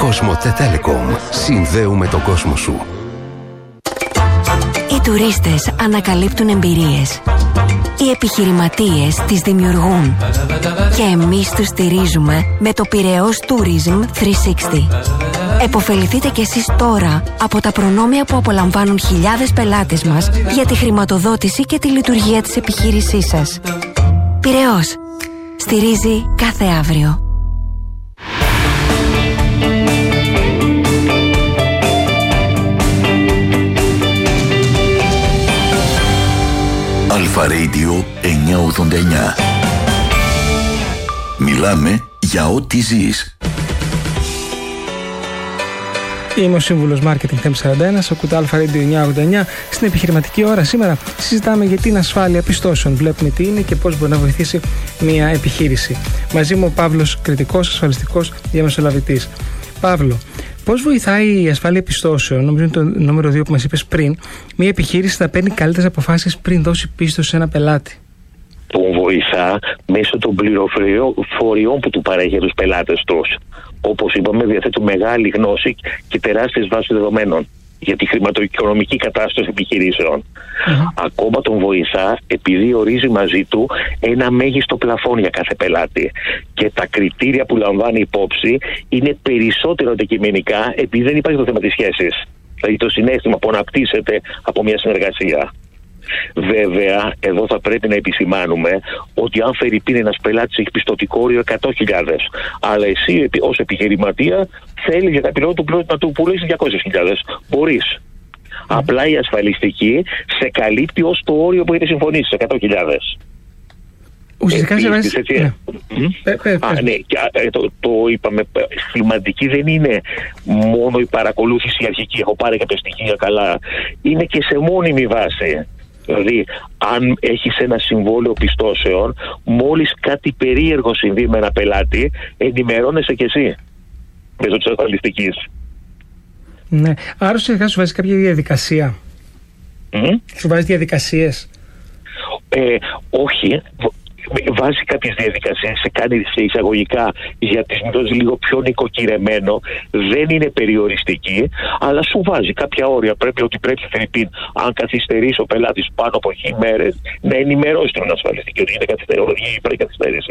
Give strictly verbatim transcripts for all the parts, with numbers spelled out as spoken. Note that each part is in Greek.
Cosmote Telecom. Συνδέουμε τον κόσμο σου. Οι τουρίστες ανακαλύπτουν εμπειρίες. Οι επιχειρηματίες τις δημιουργούν. Και εμείς τους στηρίζουμε με το Πειραιώς Tourism τριακόσια εξήντα. Εποφεληθείτε κι εσείς τώρα από τα προνόμια που απολαμβάνουν χιλιάδες πελάτες μας για τη χρηματοδότηση και τη λειτουργία της επιχείρησής σας. Πειραιώς. Στηρίζει κάθε αύριο. Αλφα Radio εννιακόσια ογδόντα εννιά. Μιλάμε για ό,τι ζεις. Είμαι ο σύμβουλος Marketing Θέμης σαράντα ένα, ακούτε Αλφα Radio εννιακόσια ογδόντα εννιά. Στην επιχειρηματική ώρα σήμερα συζητάμε για την ασφάλεια πιστώσεων. Βλέπουμε τι είναι και πώς μπορεί να βοηθήσει μια επιχείρηση. Μαζί μου ο Παύλος Κρητικός, ασφαλιστικός διαμεσολαβητής. Παύλο, πώς βοηθάει η ασφάλεια πιστώσεων, νομίζω είναι το νούμερο δύο που μας είπες πριν, μια επιχείρηση να παίρνει καλύτερες αποφάσεις πριν δώσει πίστοση σε ένα πελάτη? Τον βοηθά μέσω των πληροφοριών που του παρέχει τους πελάτες τους. Όπως είπαμε, διαθέτουν μεγάλη γνώση και τεράστιες βάσεις δεδομένων για τη χρηματοοικονομική κατάσταση επιχειρήσεων. Mm-hmm. Ακόμα τον βοηθά επειδή ορίζει μαζί του ένα μέγιστο πλαφόν για κάθε πελάτη. Και τα κριτήρια που λαμβάνει υπόψη είναι περισσότερο αντικειμενικά, επειδή δεν υπάρχει το θέμα της σχέσης. Δηλαδή το συναίσθημα που αναπτύσσεται από μια συνεργασία. Βέβαια, εδώ θα πρέπει να επισημάνουμε ότι αν φερειπίν ένας πελάτης έχει πιστωτικό όριο εκατό χιλιάδες, αλλά εσύ ως επιχειρηματία θέλεις για κάποιο λόγο να του πουλήσεις διακόσιες χιλιάδες, μπορείς. Mm. Απλά η ασφαλιστική σε καλύπτει ως το όριο που έχετε συμφωνήσει, εκατό χιλιάδες. Ουσιαστικά σε βάζει... Ναι. Mm-hmm. Α, ναι, και, ε, το, το είπαμε, σημαντική δεν είναι μόνο η παρακολούθηση η αρχική, έχω πάρει κάποια στοιχεία καλά, είναι και σε μόνιμη βάση. Δηλαδή, αν έχεις ένα συμβόλαιο πιστώσεων, μόλις κάτι περίεργο συμβεί με ένα πελάτη, ενημερώνεσαι κι εσύ μέσω της ασφαλιστικής. Ναι. Άρα ουσιαστικά σου βάζει κάποια διαδικασία. Mm? Σου βάζει διαδικασίες. Ε, όχι. Βάζει κάποιες διαδικασίες, σε κάνει σε εισαγωγικά για τις μητώσεις λίγο πιο νοικοκυρεμένο, δεν είναι περιοριστική, αλλά σου βάζει κάποια όρια. Πρέπει ότι πρέπει Φερρυπίν, αν καθυστερήσει ο πελάτης πάνω από χι μέρες, να ενημερώσει τον ασφαλιστική ότι είναι καθυστερήσει, υπάρχει καθυστέρηση.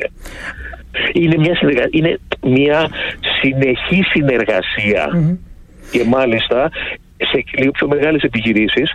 Είναι μια, συνεργα... είναι μια συνεχή συνεργασία mm-hmm. και μάλιστα σε λίγο πιο μεγάλες επιχειρήσεις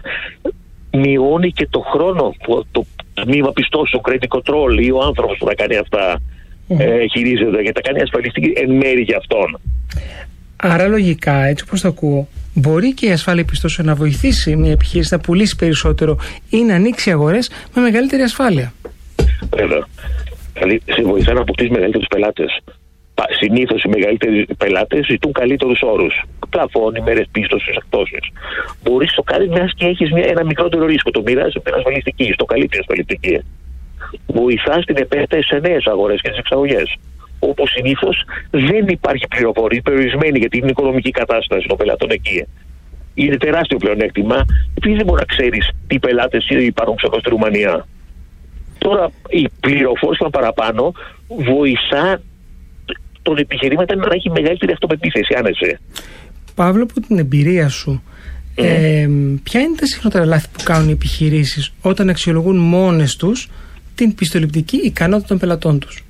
μειώνει και το χρόνο που το τμήμα πιστώσεων, credit control ή ο άνθρωπος που θα κάνει αυτά mm. ε, χειρίζεται και θα κάνει ασφαλιστική εν μέρη για αυτόν. Άρα λογικά, έτσι όπως το ακούω, μπορεί και η ασφάλεια πιστώσεων να βοηθήσει μια επιχείρηση να πουλήσει περισσότερο ή να ανοίξει αγορές με μεγαλύτερη ασφάλεια. Βέβαια. Δηλαδή σε βοηθά να αποκτήσει μεγαλύτερους πελάτες. Συνήθως οι μεγαλύτεροι πελάτες ζητούν καλύτερους όρους. Πλαφόν, ημέρες πίστοσης, εκτόσεις. Μπορείς το κάνεις μιας και έχεις μια, ένα μικρότερο ρίσκο. Το μοιράζεις με την ασφαλιστική, στο καλύπτει η ασφαλιστική. Βοηθάς την επέκταση σε νέες αγορές και τις εξαγωγές. Όπως συνήθως δεν υπάρχει πληροφορία περιορισμένη για την οικονομική κατάσταση των πελατών εκεί. Είναι τεράστιο πλεονέκτημα, επειδή δεν μπορεί να ξέρεις τι πελάτες υπάρχουν ξεχώς στη Ρουμανία. Τώρα η πληροφόρηση παραπάνω βοηθά τον επιχειρήματα να έχει μεγαλύτερη αυτοπεποίθηση, άνεση. Παύλο, από την εμπειρία σου, mm. ε, ποια είναι τα συχνότερα λάθη που κάνουν οι επιχειρήσεις όταν αξιολογούν μόνες τους την πιστοληπτική ικανότητα των πελατών τους?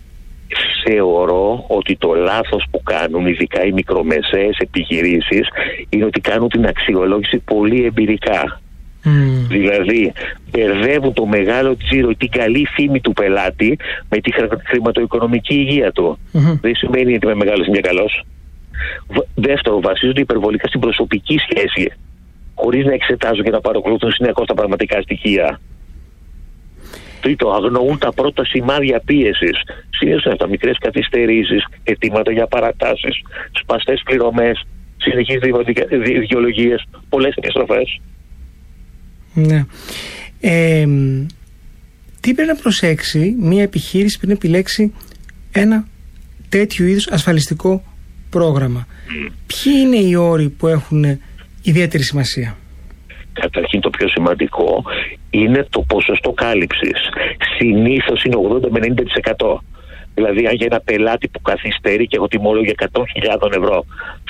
Θεωρώ ότι το λάθος που κάνουν, ειδικά οι μικρομεσαίες επιχειρήσεις, είναι ότι κάνουν την αξιολόγηση πολύ εμπειρικά. Mm. Δηλαδή, μπερδεύουν το μεγάλο τζίρο, την καλή φήμη του πελάτη με τη χρηματοοικονομική υγεία του. Mm-hmm. Δεν σημαίνει ότι είμαι μεγάλος ή μια καλός. Δεύτερο, βασίζονται υπερβολικά στην προσωπική σχέση, χωρίς να εξετάζουν και να παρακολουθούν συνεχώς τα πραγματικά στοιχεία. Τρίτο, αγνοούν τα πρώτα σημάδια πίεσης. Συνήθως είναι αυτά, μικρές καθυστερήσεις, αιτήματα για παρατάσεις, σπαστές πληρωμές, συνεχείς δικαιολογίες, πολλές επιστροφές. Ναι. Ε, τι πρέπει να προσέξει μια επιχείρηση πριν επιλέξει ένα τέτοιου είδους ασφαλιστικό πρόγραμμα? Mm. Ποιοι είναι οι όροι που έχουν ιδιαίτερη σημασία? Καταρχήν το πιο σημαντικό είναι το ποσοστό κάλυψης. Συνήθως είναι ογδόντα με ενενήντα τοις εκατό. Δηλαδή αν για ένα πελάτη που καθυστερεί και έχω τιμολόγια εκατό χιλιάδες ευρώ